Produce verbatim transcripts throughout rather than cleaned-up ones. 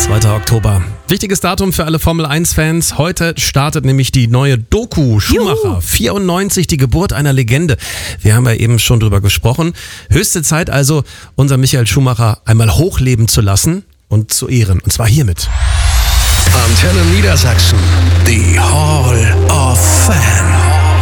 zweiter Oktober. Wichtiges Datum für alle Formel eins Fans. Heute startet nämlich die neue Doku Schumacher. Juhu. vierundneunzig, die Geburt einer Legende. Wir haben ja eben schon drüber gesprochen. Höchste Zeit also, unser Michael Schumacher einmal hochleben zu lassen und zu ehren. Und zwar hiermit. Antenne Niedersachsen, die Hall of Fame.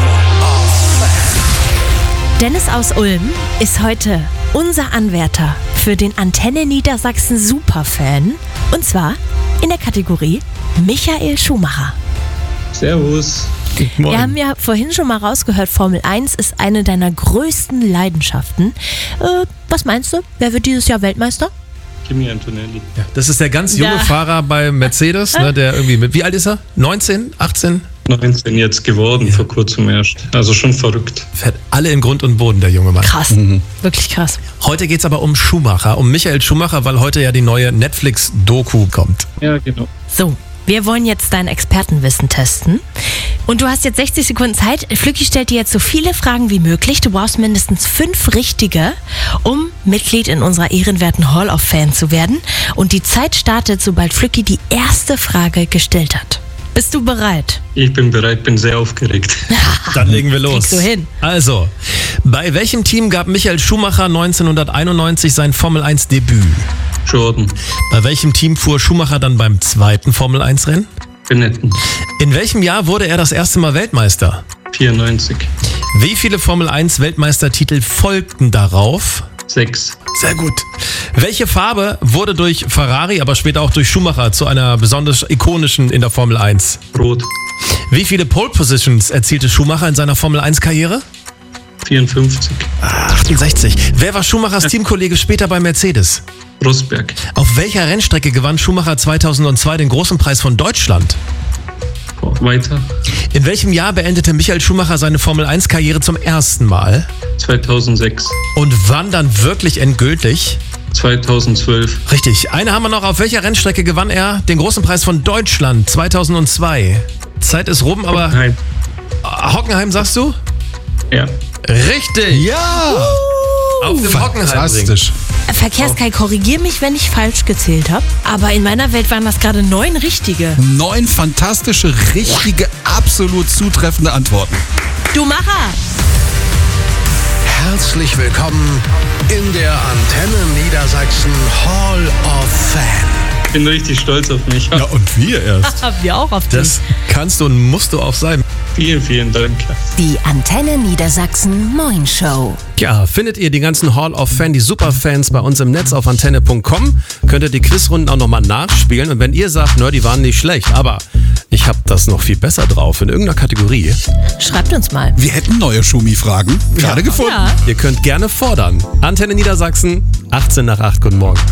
Dennis aus Ulm ist heute unser Anwärter für den Antenne Niedersachsen Superfan. Und zwar in der Kategorie Michael Schumacher. Servus. Wir haben ja vorhin schon mal rausgehört, Formel eins ist eine deiner größten Leidenschaften. Äh, was meinst du? Wer wird dieses Jahr Weltmeister? Kimi Antonelli. Ja, das ist der ganz junge Ja. Fahrer bei Mercedes, ne, der irgendwie mit, wie alt ist er? neunzehn, achtzehn? neunzehn jetzt geworden, ja. Vor kurzem erst. Also schon verrückt. Fährt alle in Grund und Boden, der junge Mann. Krass, mhm. Wirklich krass. Heute geht's aber um Schumacher, um Michael Schumacher, weil heute ja die neue Netflix-Doku kommt. Ja, genau. So, wir wollen jetzt dein Expertenwissen testen. Und du hast jetzt sechzig Sekunden Zeit. Flücki stellt dir jetzt so viele Fragen wie möglich. Du brauchst mindestens fünf richtige, um Mitglied in unserer ehrenwerten Hall of Fame zu werden. Und die Zeit startet, sobald Flücki die erste Frage gestellt hat. Bist du bereit? Ich bin bereit, bin sehr aufgeregt. Dann legen wir los. Kriegst du hin. Also, bei welchem Team gab Michael Schumacher neunzehnhunderteinundneunzig sein Formel eins Debüt? Jordan. Bei welchem Team fuhr Schumacher dann beim zweiten Formel eins Rennen? Benetton. In welchem Jahr wurde er das erste Mal Weltmeister? vierundneunzig. Wie viele Formel eins Weltmeistertitel folgten darauf? sechs. Sehr gut. Welche Farbe wurde durch Ferrari, aber später auch durch Schumacher zu einer besonders ikonischen in der Formel eins? Rot. Wie viele Pole Positions erzielte Schumacher in seiner Formel eins Karriere? vierundfünfzig. achtundsechzig. Wer war Schumachers Teamkollege später bei Mercedes? Rosberg. Auf welcher Rennstrecke gewann Schumacher zweitausendzwei den großen Preis von Deutschland? Weiter. In welchem Jahr beendete Michael Schumacher seine Formel eins Karriere zum ersten Mal? zweitausendsechs. Und wann dann wirklich endgültig? zweitausendzwölf. Richtig. Eine haben wir noch. Auf welcher Rennstrecke gewann er den großen Preis von Deutschland zweitausendzwei? Zeit ist rum, aber... Nein. Hockenheim, sagst du? Ja. Richtig. Ja! Auf dem Hockenheim. Fantastisch. Verkehrskai, korrigier mich, wenn ich falsch gezählt habe. Aber in meiner Welt waren das gerade neun richtige. Neun fantastische, richtige, absolut zutreffende Antworten. Du Macher! Herzlich willkommen in der Antenne Niedersachsen Hall of Fame. Ich bin richtig stolz auf mich. Ja, und wir erst. Haben wir auch auf dich. Das kannst du und musst du auch sein. Vielen, vielen Dank. Die Antenne Niedersachsen Moin Show. Ja, findet ihr die ganzen Hall of Fame, die Superfans bei uns im Netz auf antenne punkt com. Könnt ihr die Quizrunden auch nochmal nachspielen. Und wenn ihr sagt, nö, die waren nicht schlecht, aber ich habe das noch viel besser drauf in irgendeiner Kategorie. Schreibt uns mal. Wir hätten neue Schumi-Fragen gerade Ja. gefunden. Ja. Ihr könnt gerne fordern. Antenne Niedersachsen, achtzehn nach acht, guten Morgen.